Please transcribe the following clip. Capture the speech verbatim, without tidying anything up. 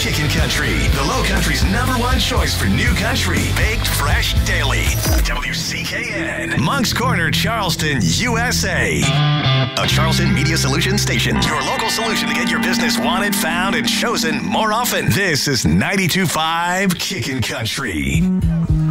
Kickin' Country, the Low Country's number one choice for new country, baked fresh daily. W C K N, Moncks Corner, Charleston, U S A. A Charleston Media Solutions station, your local solution to get your business wanted, found, and chosen more often. This is ninety-two point five Kickin' Country.